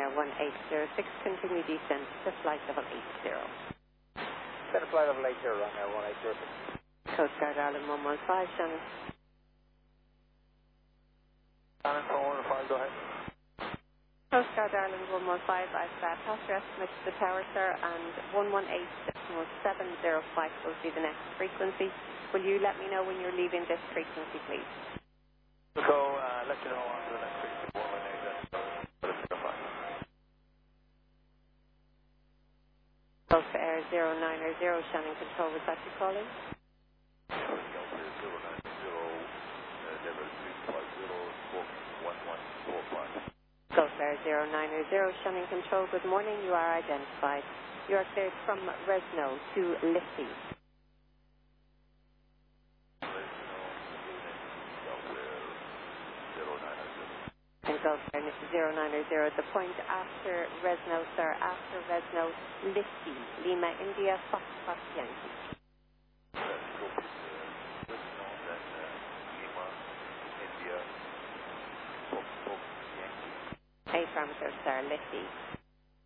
Ryanair 1806, continue descent to flight level 80. Center flight level 80, Ryanair 1806. Coast Guard Ireland 115, Shannon. Shannon 415, go ahead. Coast Guard Ireland 115, I've passenger estimate to the tower, sir, and 118.705 will be the next frequency. Will you let me know when you're leaving this frequency, please? So, let you know on to the next frequency, 118.705. Gulf Air 090, Shannon Control, was that you calling? Gulf Air 090, Shannon Control, good morning, you are identified. You are cleared from Resno to Liffey. And Gulf Air 090, the point after Resno, sir, after Resno, Liffey, Lima, India, Foxtrot, Yankee. Affirmative, sir, Liffey.